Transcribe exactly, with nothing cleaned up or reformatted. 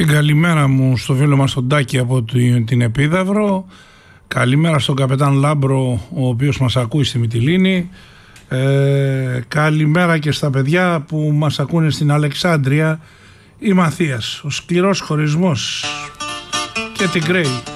Την καλημέρα μου στο φίλο μας τον Τάκη από την Επίδαυρο. Καλημέρα στον καπετάν Λάμπρο, ο οποίος μας ακούει στη Μυτιλήνη. Ε, καλημέρα και στα παιδιά που μας ακούνε στην Αλεξάνδρεια. Η Μαθίας, ο σκληρός χωρισμός και την Γκρέι.